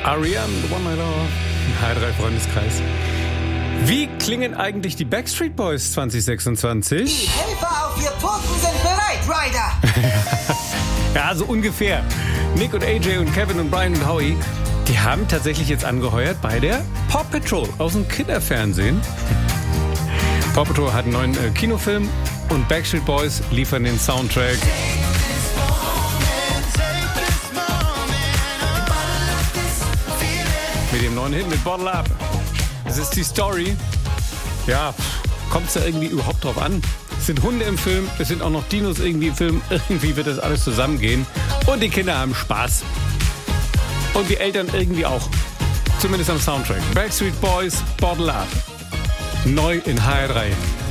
Ariane, One Night Off, H3 Freundeskreis. Wie klingen eigentlich die Backstreet Boys 2026? Die Helfer auf vier Pfoten sind bereit, Ryder! Ja, so ungefähr. Nick und AJ und Kevin und Brian und Howie, die haben tatsächlich jetzt angeheuert bei der Paw Patrol aus dem Kinderfernsehen. Paw Patrol hat einen neuen Kinofilm und Backstreet Boys liefern den Soundtrack. Mit dem neuen Hit mit Bottle Up. Das ist die Story. Ja, kommt es da irgendwie überhaupt drauf an? Es sind Hunde im Film, es sind auch noch Dinos irgendwie im Film. Irgendwie wird das alles zusammengehen. Und die Kinder haben Spaß. Und die Eltern irgendwie auch. Zumindest am Soundtrack. Backstreet Boys, Bottle Up. Neu in HR3.